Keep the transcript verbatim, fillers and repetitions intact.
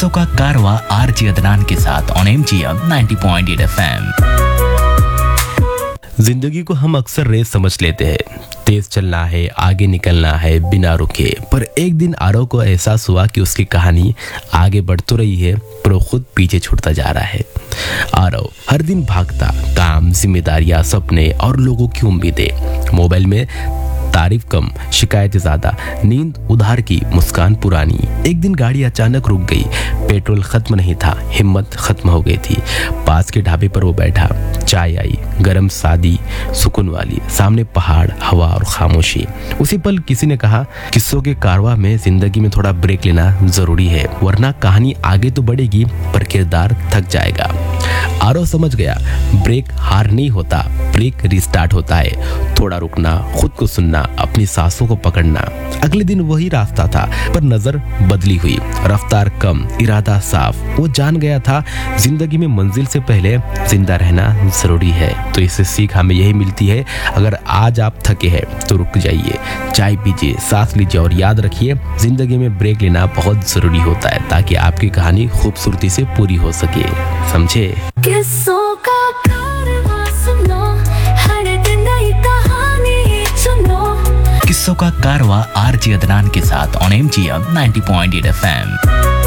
किस्सों का कारवां आरजे अदनान के साथ on MGM ninety point eight FM. जिंदगी को हम अक्सर रेस समझ लेते हैं, तेज चलना है, आगे निकलना है बिना रुके। पर एक दिन आरव को एहसास हुआ कि उसकी कहानी आगे बढ़ तो रही है पर वो खुद पीछे छूटता जा रहा है। आरव हर दिन भागता, काम, जिम्मेदारियां, सपने और लोगों की उम्मीदें। मोबाइल में तारीफ कम, शिकायतें ज्यादा, नींद उधार की, मुस्कान पुरानी। एक दिन गाड़ी अचानक रुक गई, पेट्रोल खत्म नहीं था, हिम्मत खत्म हो गई थी। पास के ढाबे पर वो बैठा, चाय आई, गरम सादी सुकून वाली, सामने पहाड़, हवा और खामोशी। उसी पल किसी ने कहा, किस्सों के कारवां में जिंदगी में थोड़ा ब्रेक लेना जरूरी है, वरना कहानी आगे तो बढ़ेगी पर किरदार थक जाएगा। आरव समझ गया, ब्रेक हार नहीं होता, ब्रेक रिस्टार्ट होता है। थोड़ा रुकना, खुद को सुनना, अपनी सांसों को पकड़ना। अगले दिन वही रास्ता था पर नजर बदली हुई, रफ्तार कम, इरादा साफ। वो जान गया था जिंदगी में मंजिल से पहले जिंदा रहना जरूरी है। तो इससे सीख हमें यही मिलती है, अगर आज आप थके हैं तो रुक जाइए, चाय पीजिए, सांस लीजिए और याद रखिए जिंदगी में ब्रेक लेना बहुत जरूरी होता है ताकि आपकी कहानी खूबसूरती से पूरी हो सके। समझे? किस्सों का कारवां सुनो, हर दिन नई कहानी सुनो। किस्सों का कारवां आरजे अदनान के साथ on MGM ninety point eight FM.